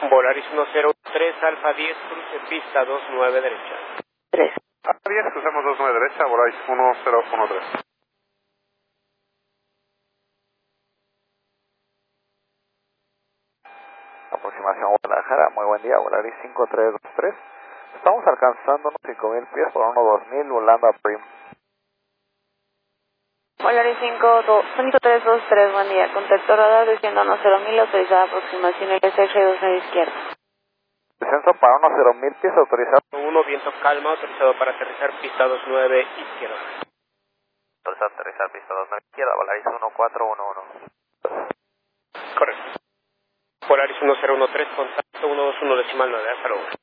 Volaris 103, Alfa 10, cruce pista 29 derecha. 3. Alfa 10, cruzamos 29 derecha, Volaris 1013. Aproximación a Guadalajara, muy buen día, Volaris 5323. Estamos alcanzando unos 5.000 pies por unos 2.000, volando a Prim. Volaris 5323, buen día. Contacto radar desciendo a 10.000, autorizada aproximación LSH 29 izquierda. Descenso para unos 0.000 pies, autorizado. 1, viento calma, autorizado para aterrizar pista 29 izquierda. Autorizado a aterrizar pista 29 izquierda, Volaris 1411. Correcto. Volaris 1013, contacto 121 decimal 9, hasta luego.